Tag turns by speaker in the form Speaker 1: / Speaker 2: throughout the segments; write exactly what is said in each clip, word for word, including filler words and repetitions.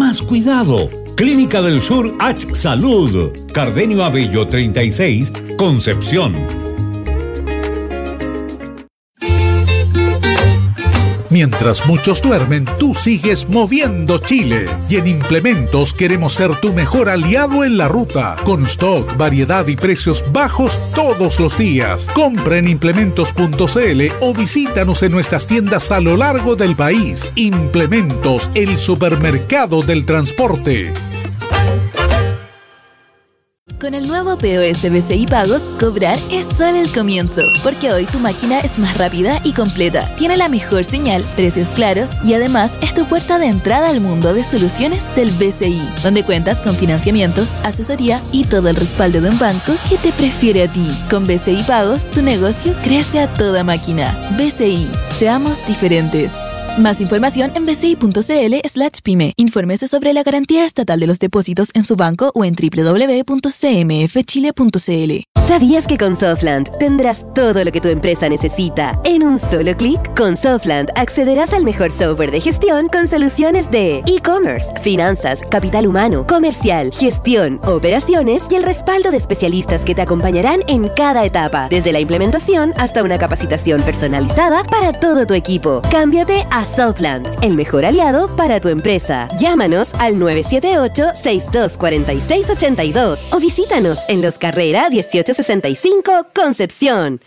Speaker 1: más cuidado. Clínica del Sur H Salud, Cardenio Abello treinta y seis, Concepción.
Speaker 2: Mientras muchos duermen, tú sigues moviendo Chile. Y en Implementos queremos ser tu mejor aliado en la ruta. Con stock, variedad y precios bajos todos los días. Compra en implementos punto c l o visítanos en nuestras tiendas a lo largo del país. Implementos, el supermercado del transporte.
Speaker 3: Con el nuevo P O S B C I Pagos, cobrar es solo el comienzo, porque hoy tu máquina es más rápida y completa, tiene la mejor señal, precios claros y además es tu puerta de entrada al mundo de soluciones del B C I, donde cuentas con financiamiento, asesoría y todo el respaldo de un banco que te prefiere a ti. Con B C I Pagos, tu negocio crece a toda máquina. B C I, seamos diferentes. Más información en b c i punto c l slash pyme. Infórmese sobre la garantía estatal de los depósitos en su banco o en doble u doble u doble u punto c m f chile punto c l.
Speaker 4: ¿Sabías que con Softland tendrás todo lo que tu empresa necesita en un solo clic? Con Softland accederás al mejor software de gestión con soluciones de e-commerce, finanzas, capital humano, comercial, gestión, operaciones y el respaldo de especialistas que te acompañarán en cada etapa, desde la implementación hasta una capacitación personalizada para todo tu equipo. Cámbiate a Softland, el mejor aliado para tu empresa. Llámanos al nueve siete ocho, seis dos cuatro seis ocho dos o visítanos en Los Carrera dieciocho sesenta y cinco, Concepción.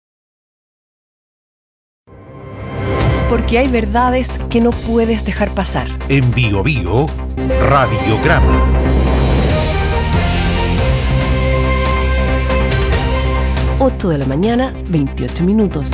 Speaker 5: Porque hay verdades que no puedes dejar pasar.
Speaker 2: En Bio Bio, Radiograma.
Speaker 5: ocho de la mañana, veintiocho minutos.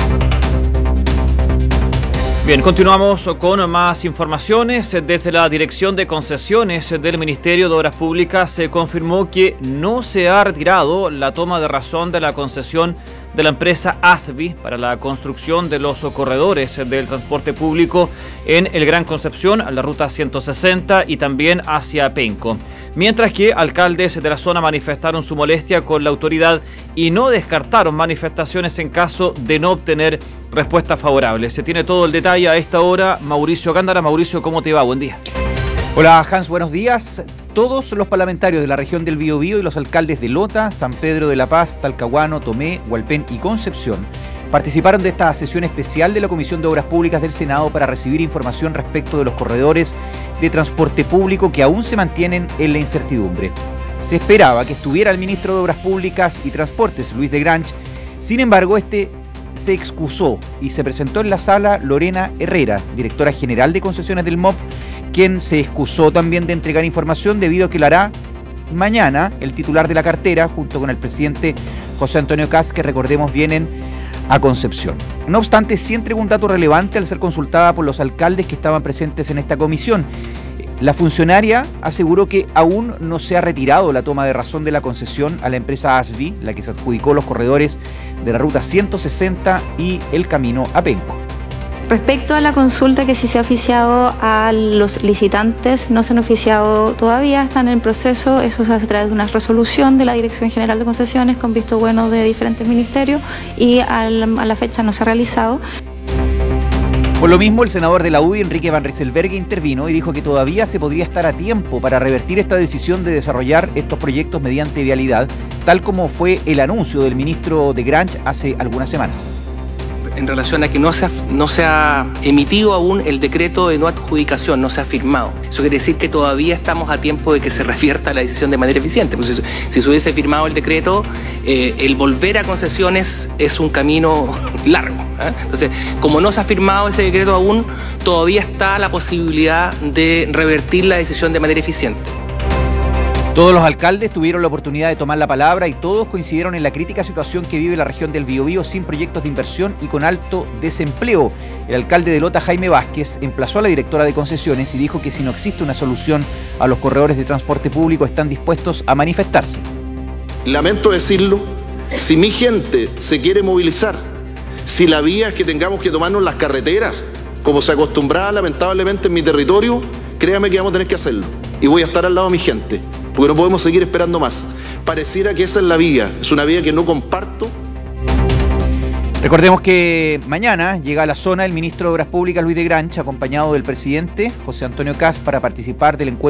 Speaker 6: Bien, continuamos con más informaciones. Desde la Dirección de Concesiones del Ministerio de Obras Públicas se confirmó que no se ha retirado la toma de razón de la concesión de la empresa ASBI para la construcción de los corredores del transporte público en el Gran Concepción, a la ruta ciento sesenta y también hacia Penco. Mientras que alcaldes de la zona manifestaron su molestia con la autoridad y no descartaron manifestaciones en caso de no obtener respuesta favorable. Se tiene todo el detalle a esta hora. Mauricio Gándara. Mauricio, ¿cómo te va? Buen día.
Speaker 7: Hola Hans, buenos días. Todos los parlamentarios de la región del Biobío y los alcaldes de Lota, San Pedro de la Paz, Talcahuano, Tomé, Hualpén y Concepción participaron de esta sesión especial de la Comisión de Obras Públicas del Senado para recibir información respecto de los corredores de transporte público que aún se mantienen en la incertidumbre. Se esperaba que estuviera el ministro de Obras Públicas y Transportes, Luis de Grange. Sin embargo, este se excusó y se presentó en la sala Lorena Herrera, directora general de concesiones del M O P, quien se excusó también de entregar información debido a que lo hará mañana el titular de la cartera junto con el presidente José Antonio Kast, que recordemos vienen a Concepción. No obstante, sí entregó un dato relevante al ser consultada por los alcaldes que estaban presentes en esta comisión. La funcionaria aseguró que aún no se ha retirado la toma de razón de la concesión a la empresa ASBI, la que se adjudicó los corredores de la ruta ciento sesenta y el camino a Penco.
Speaker 8: Respecto a la consulta que sí se ha oficiado a los licitantes, no se han oficiado todavía, están en proceso. Eso se hace a través de una resolución de la Dirección General de Concesiones con visto bueno de diferentes ministerios y a la, a la fecha no se ha realizado.
Speaker 7: Por lo mismo, el senador de la U D I, Enrique Van Rieselberghe, intervino y dijo que todavía se podría estar a tiempo para revertir esta decisión de desarrollar estos proyectos mediante vialidad, tal como fue el anuncio del ministro de Grange hace algunas semanas.
Speaker 9: En relación a que no se, ha, no se ha emitido aún el decreto de no adjudicación, no se ha firmado. Eso quiere decir que todavía estamos a tiempo de que se revierta la decisión de manera eficiente. Pues si, si se hubiese firmado el decreto, eh, el volver a concesiones es un camino largo, ¿eh? Entonces, como no se ha firmado ese decreto aún, todavía está la posibilidad de revertir la decisión de manera eficiente.
Speaker 7: Todos los alcaldes tuvieron la oportunidad de tomar la palabra y todos coincidieron en la crítica situación que vive la región del Biobío sin proyectos de inversión y con alto desempleo. El alcalde de Lota, Jaime Vázquez, emplazó a la directora de concesiones y dijo que si no existe una solución a los corredores de transporte público están dispuestos a manifestarse.
Speaker 10: Lamento decirlo, si mi gente se quiere movilizar, si la vía es que tengamos que tomarnos las carreteras, como se acostumbraba lamentablemente en mi territorio, créame que vamos a tener que hacerlo. Y voy a estar al lado de mi gente, porque no podemos seguir esperando más. Pareciera que esa es la vía, es una vía que no comparto.
Speaker 7: Recordemos que mañana llega a la zona el ministro de Obras Públicas, Luis de Grange, acompañado del presidente José Antonio Kast, para participar del encuentro